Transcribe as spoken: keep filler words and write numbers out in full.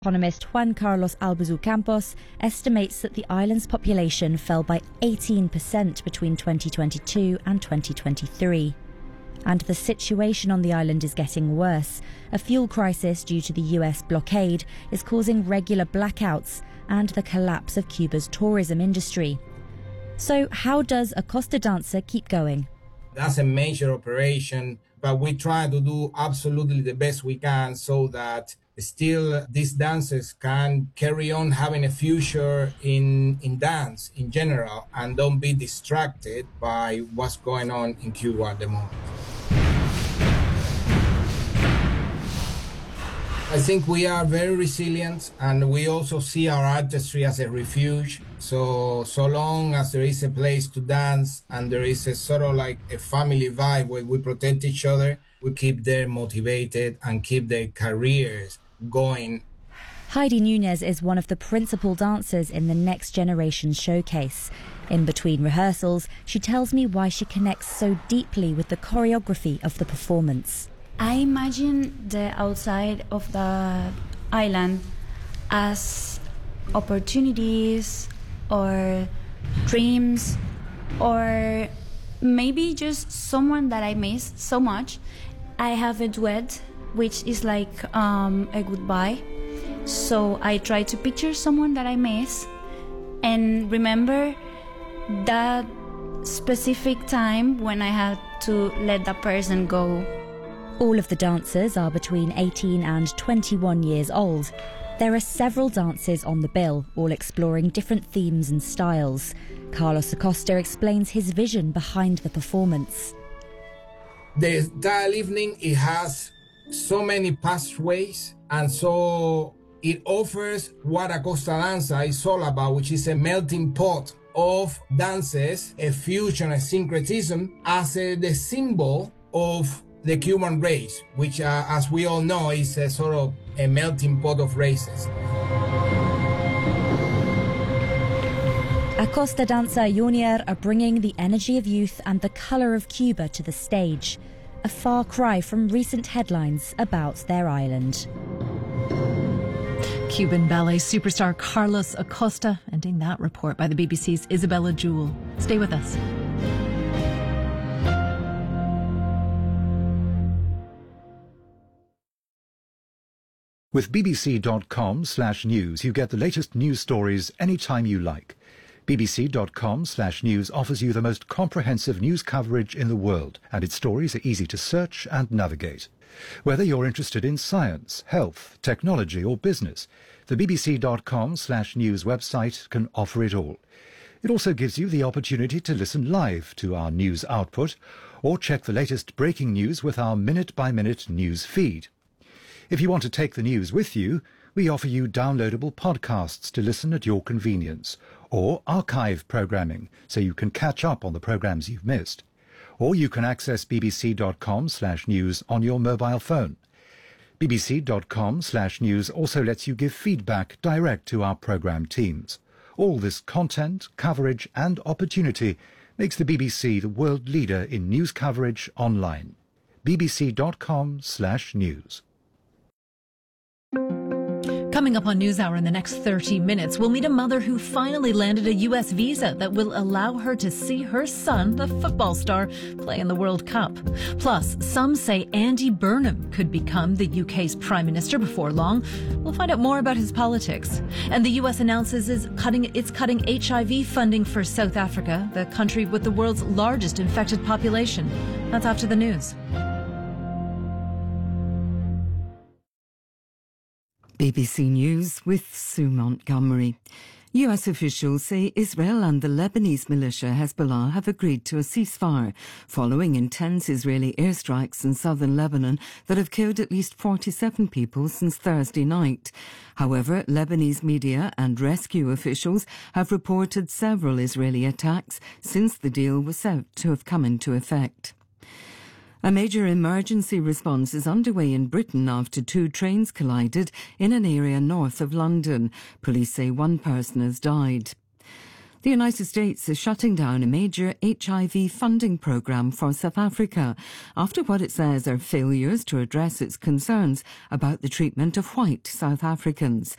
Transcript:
Economist Juan Carlos Albizu Campos estimates that the island's population fell by eighteen percent between twenty twenty-two and twenty twenty-three. And the situation on the island is getting worse. A fuel crisis due to the U S blockade is causing regular blackouts and the collapse of Cuba's tourism industry. So how does a Costa Dancer keep going? That's a major operation, but we try to do absolutely the best we can so that still these dancers can carry on having a future in, in dance in general and don't be distracted by what's going on in Cuba at the moment. I think we are very resilient, and we also see our artistry as a refuge. So, so long as there is a place to dance and there is a sort of like a family vibe where we protect each other, we keep them motivated and keep their careers going. Heidi Nunez is one of the principal dancers in the Next Generation showcase. In between rehearsals, she tells me why she connects so deeply with the choreography of the performance. I imagine the outside of the island as opportunities or dreams or maybe just someone that I miss so much. I have a duet which is like um, a goodbye. So I try to picture someone that I miss and remember that specific time when I had to let that person go. All of the dancers are between eighteen and twenty-one years old. There are several dances on the bill, all exploring different themes and styles. Carlos Acosta explains his vision behind the performance. The entire evening, it has so many pathways, and so it offers what Acosta Danza is all about, which is a melting pot of dances, a fusion, a syncretism, as a, the symbol of the Cuban race, which, uh, as we all know, is a sort of a melting pot of races. Acosta Danza Junior are bringing the energy of youth and the colour of Cuba to the stage, a far cry from recent headlines about their island. Cuban ballet superstar Carlos Acosta, ending that report by the B B C's Isabella Jewell. Stay with us. With B B C dot com slash news, you get the latest news stories anytime you like. B B C dot com slash news offers you the most comprehensive news coverage in the world, and its stories are easy to search and navigate. Whether you're interested in science, health, technology or business, the B B C dot com slash news website can offer it all. It also gives you the opportunity to listen live to our news output or check the latest breaking news with our minute-by-minute news feed. If you want to take the news with you, we offer you downloadable podcasts to listen at your convenience, or archive programming so you can catch up on the programs you've missed. Or you can access B B C dot com slash news on your mobile phone. B B C dot com slash news also lets you give feedback direct to our program teams. All this content, coverage and opportunity makes the B B C the world leader in news coverage online. B B C dot com slash news. Coming up on NewsHour in the next thirty minutes, we'll meet a mother who finally landed a U S visa that will allow her to see her son, the football star, play in the World Cup. Plus, some say Andy Burnham could become the U K's Prime Minister before long. We'll find out more about his politics. And the U S announces is cutting, it's cutting H I V funding for South Africa, the country with the world's largest infected population. That's after the news. B B C News with Sue Montgomery. U S officials say Israel and the Lebanese militia Hezbollah have agreed to a ceasefire following intense Israeli airstrikes in southern Lebanon that have killed at least forty-seven people since Thursday night. However, Lebanese media and rescue officials have reported several Israeli attacks since the deal was said to have come into effect. A major emergency response is underway in Britain after two trains collided in an area north of London. Police say one person has died. The United States is shutting down a major H I V funding program for South Africa after what it says are failures to address its concerns about the treatment of white South Africans.